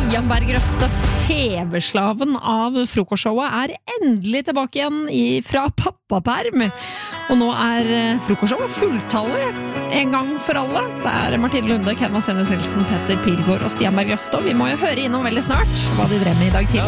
Stian Berg Røste, TV-slaven av frokostshowet, endelig tilbake igjen fra pappaperm. Og nå frokostshowet fulltallet en gang for alle. Det Martine Lunde, Ken Vasenius Nilsen, Petter Pilgaard og Stian Berg Røste. Og vi må jo høre innom veldig snart hva de drev med i dag tidlig.